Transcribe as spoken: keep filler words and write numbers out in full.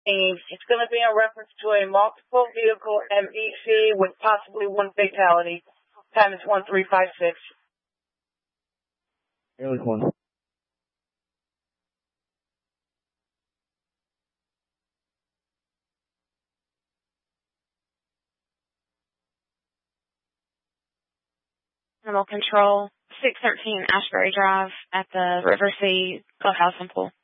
It's going to be in reference to a multiple vehicle M E C with possibly one fatality. Time is one three five six. Airlift one. Animal Control, six thirteen Ashbury Drive at the River Sea Clubhouse and Pool.